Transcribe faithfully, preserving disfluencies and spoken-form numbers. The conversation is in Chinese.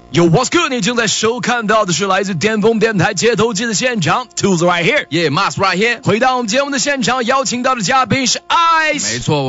Yo, what's good？ 你正在收看到的是来自巅峰电台街头记的现场 ，Tools right here， Yeah, Mas right here。 回到我们节目的现场，邀请到的嘉宾是 Ice。 没错。